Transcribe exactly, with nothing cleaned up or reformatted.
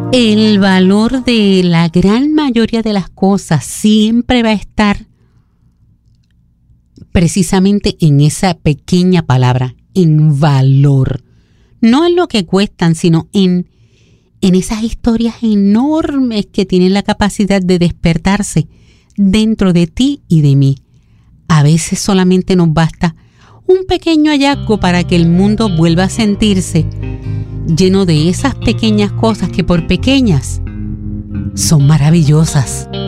El valor de la gran mayoría de las cosas siempre va a estar precisamente en esa pequeña palabra, en valor. No en lo que cuestan, sino en, en esas historias enormes que tienen la capacidad de despertarse dentro de ti y de mí. A veces solamente nos basta un pequeño hallazgo para que el mundo vuelva a sentirse lleno de esas pequeñas cosas que por pequeñas son maravillosas.